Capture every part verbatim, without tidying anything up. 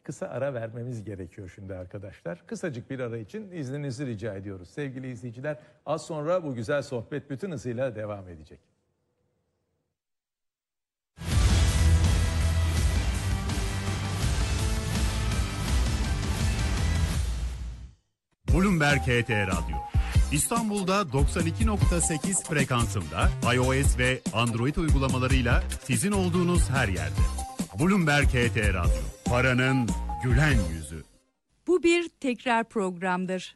kısa ara vermemiz gerekiyor şimdi arkadaşlar. Kısacık bir ara için izninizi rica ediyoruz. Sevgili izleyiciler, az sonra bu güzel sohbet bütün hızıyla devam edecek. Bloomberg H T Radyo. İstanbul'da doksan iki nokta sekiz frekansında iOS ve Android uygulamalarıyla sizin olduğunuz her yerde. Bloomberg H T Radyo. Paranın gülen yüzü. Bu bir tekrar programdır.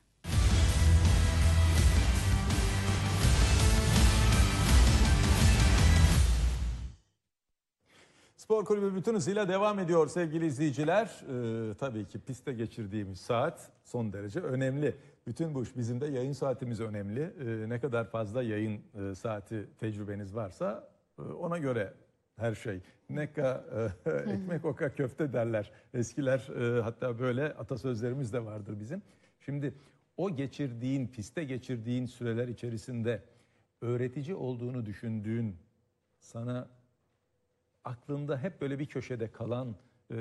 Spor Kulübü bütün hızıyla devam ediyor sevgili izleyiciler. Ee, tabii ki pistte geçirdiğimiz saat son derece önemli. Bütün bu iş, bizim de yayın saatimiz önemli. Ee, ne kadar fazla yayın e, saati tecrübeniz varsa e, ona göre her şey. Neka e, ekmek oka köfte derler. Eskiler e, hatta böyle atasözlerimiz de vardır bizim. Şimdi o geçirdiğin, pistte geçirdiğin süreler içerisinde öğretici olduğunu düşündüğün, sana aklında hep böyle bir köşede kalan e,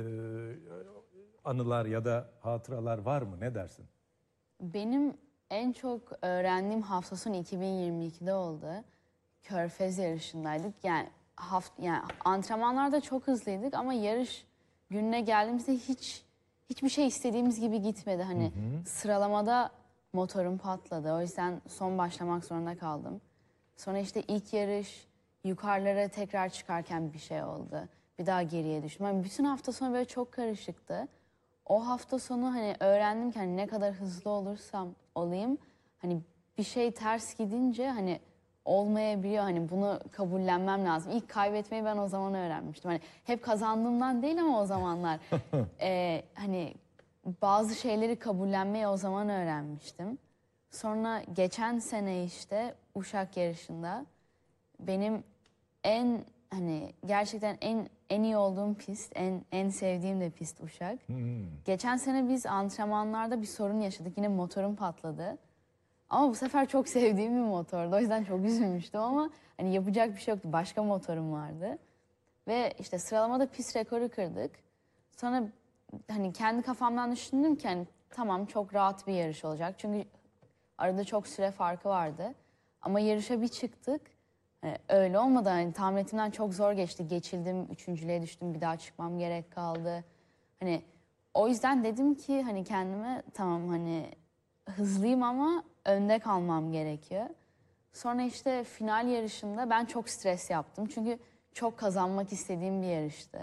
anılar ya da hatıralar var mı? Ne dersin? Benim en çok öğrendiğim hafta sonu iki bin yirmi ikide oldu. Körfez yarışındaydık. Yani haft yani antrenmanlarda çok hızlıydık ama yarış gününe geldiğimizde hiç hiçbir şey istediğimiz gibi gitmedi. Hani hı hı. Sıralamada motorum patladı. O yüzden son başlamak zorunda kaldım. Sonra işte ilk yarış yukarılara tekrar çıkarken bir şey oldu. Bir daha geriye düştüm. Yani bütün hafta sonu böyle çok karışıktı. O hafta sonu hani öğrendim ki hani ne kadar hızlı olursam olayım hani bir şey ters gidince hani olmayabiliyor. Hani bunu kabullenmem lazım. İlk kaybetmeyi ben o zaman öğrenmiştim. Hani hep kazandığımdan değil ama o zamanlar e, hani bazı şeyleri kabullenmeyi o zaman öğrenmiştim. Sonra geçen sene işte Uşak yarışında benim en hani gerçekten en en iyi olduğum pist, en en sevdiğim de pist Uşak. Hmm. Geçen sene biz antrenmanlarda bir sorun yaşadık. Yine motorum patladı. Ama bu sefer çok sevdiğim bir motordu. O yüzden çok üzülmüştüm ama hani yapacak bir şey yoktu. Başka motorum vardı. Ve işte sıralamada pist rekoru kırdık. Sonra hani kendi kafamdan düşündüm ki hani tamam çok rahat bir yarış olacak. Çünkü arada çok süre farkı vardı. Ama yarışa bir çıktık. Yani öyle olmadı. Hani tahmin ettiğimden çok zor geçti. Geçildim, üçüncülüğe düştüm. Bir daha çıkmam gerek kaldı. Hani o yüzden dedim ki hani kendime tamam hani hızlıyım ama önde kalmam gerekiyor. Sonra işte final yarışında ben çok stres yaptım. Çünkü çok kazanmak istediğim bir yarıştı.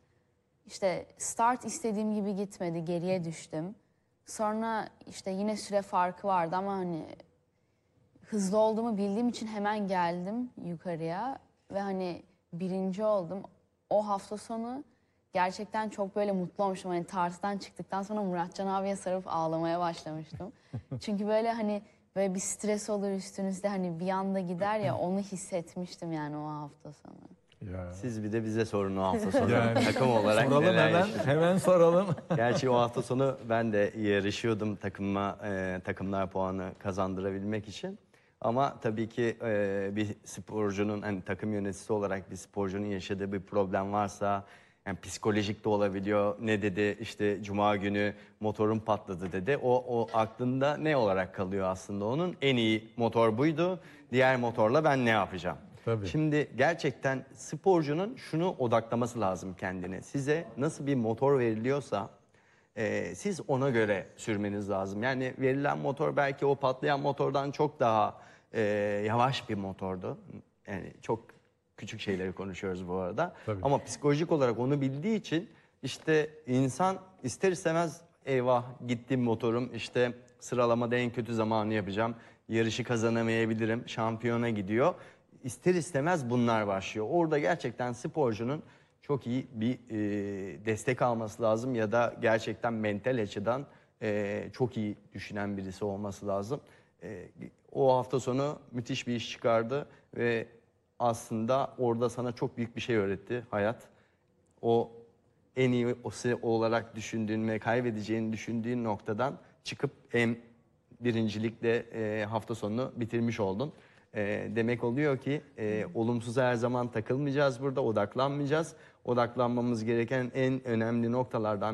İşte start istediğim gibi gitmedi. Geriye düştüm. Sonra işte yine süre farkı vardı ama hani hızlı olduğumu bildiğim için hemen geldim yukarıya ve hani birinci oldum. O hafta sonu gerçekten çok böyle mutlu olmuştum. Hani tartıdan çıktıktan sonra Muratcan abiye sarıp ağlamaya başlamıştım. Çünkü böyle hani böyle bir stres olur üstünüzde hani bir anda gider ya onu hissetmiştim yani o hafta sonu. Ya. Siz bir de bize sorun o hafta sonu Yani, takım olarak. Soralım hemen, yaşadın? hemen soralım. Gerçi o hafta sonu ben de yarışıyordum takımma e, takımlar puanı kazandırabilmek için. Ama tabii ki e, bir sporcunun hani takım yöneticisi olarak bir sporcunun yaşadığı bir problem varsa yani psikolojik de olabiliyor. Ne dedi işte cuma günü motorum patladı dedi. O, o aklında ne olarak kalıyor aslında onun? En iyi motor buydu. Diğer motorla ben ne yapacağım? Tabii. Şimdi gerçekten sporcunun şunu odaklaması lazım kendine. Size nasıl bir motor veriliyorsa e, siz ona göre sürmeniz lazım. Yani verilen motor belki o patlayan motordan çok daha e, yavaş bir motordu. Yani çok küçük şeyleri konuşuyoruz bu arada. Tabii. Ama psikolojik olarak onu bildiği için işte insan ister istemez eyvah gittim motorum işte sıralamada en kötü zamanı yapacağım. Yarışı kazanamayabilirim. Şampiyona gidiyor. İster istemez bunlar başlıyor. Orada gerçekten sporcunun çok iyi bir e, destek alması lazım ya da gerçekten mental açıdan e, çok iyi düşünen birisi olması lazım. E, o hafta sonu müthiş bir iş çıkardı ve aslında orada sana çok büyük bir şey öğretti hayat. O en iyi olarak düşündüğün ve kaybedeceğini düşündüğün noktadan çıkıp en birincilikle e, hafta sonunu bitirmiş oldun. E, demek oluyor ki e, olumsuza her zaman takılmayacağız burada, odaklanmayacağız. Odaklanmamız gereken en önemli noktalardan